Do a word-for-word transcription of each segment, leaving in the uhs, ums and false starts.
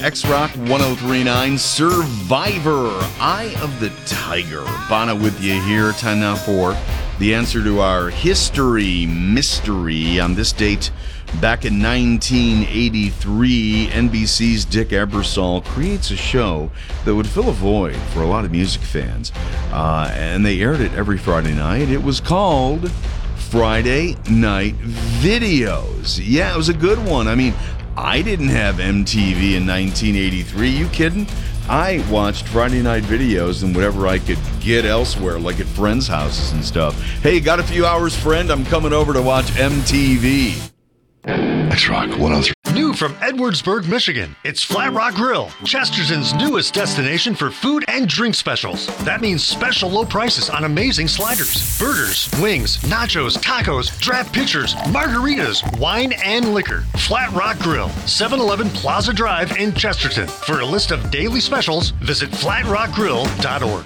X-Rock one oh three point nine, Survivor, Eye of the Tiger. Bono with you here, time now for the answer to our history mystery. On this date, back in nineteen eighty-three, N B C's Dick Ebersol creates a show that would fill a void for a lot of music fans. Uh, and they aired it every Friday night. It was called Friday Night Videos. Yeah, it was a good one. I mean, I didn't have M T V in nineteen eighty-three. You kidding? I watched Friday Night Videos and whatever I could get elsewhere, like at friends' houses and stuff. Hey, got a few hours, friend? I'm coming over to watch M T V. X-Rock one oh three. New from Edwardsburg, Michigan, it's Flat Rock Grill, Chesterton's newest destination for food and drink specials. That means special low prices on amazing sliders, burgers, wings, nachos, tacos, draft pitchers, margaritas, wine, and liquor. Flat Rock Grill, seven eleven Plaza Drive in Chesterton. For a list of daily specials, visit flat rock grill dot org.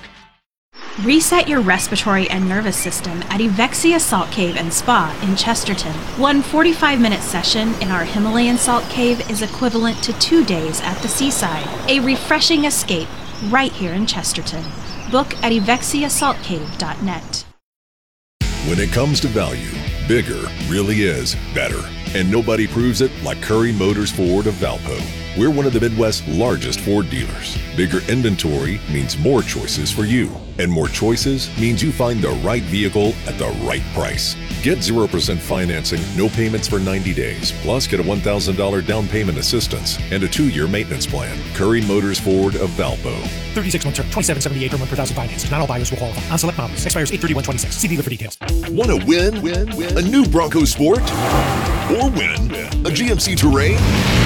Reset your respiratory and nervous system at Evexia Salt Cave and Spa in Chesterton. One forty-five minute session in our Himalayan salt cave is equivalent to two days at the seaside. A refreshing escape right here in Chesterton. Book at evexia salt cave dot net. When it comes to value, bigger really is better. And nobody proves it like Curry Motors Ford of Valpo. We're one of the Midwest's largest Ford dealers. Bigger inventory means more choices for you. And more choices means you find the right vehicle at the right price. Get zero percent financing, no payments for ninety days, plus get a one thousand dollars down payment assistance and a two-year maintenance plan. Curry Motors Ford of Valpo. thirty-six month term, twenty-seven seventy-eight per month per thousand finance. Not all buyers will qualify. On select models. Expires eight thirty-one twenty-six. See dealer for details. Want to win? Win? Win? A new Bronco Sport? Or win a G M C Terrain?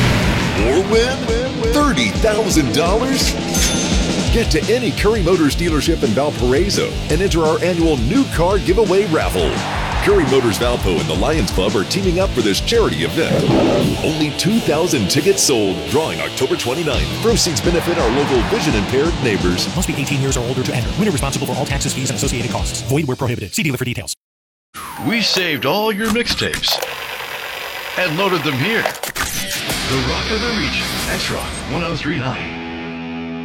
Or win thirty thousand dollars? Get to any Curry Motors dealership in Valparaiso and enter our annual new car giveaway raffle. Curry Motors Valpo and the Lions Club are teaming up for this charity event. Only two thousand tickets sold, drawing October twenty-ninth. Proceeds benefit our local vision-impaired neighbors. Must be eighteen years or older to enter. Winner responsible for all taxes, fees, and associated costs. Void where prohibited. See dealer for details. We saved all your mixtapes and loaded them here. The Rock of the Region, X-Rock one oh three point nine.